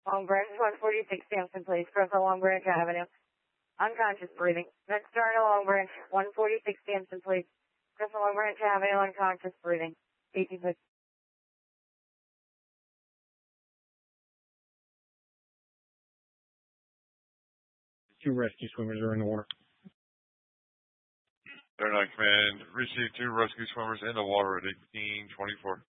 Long Branch 146 Sampson Place, cross on Long Branch Avenue. Unconscious breathing. Next start on Long Branch 146 Sampson Place, cross on Long Branch Avenue, unconscious breathing. 1850. Two rescue swimmers are in the water. 39 Command, received 2 rescue swimmers in the water at 1824.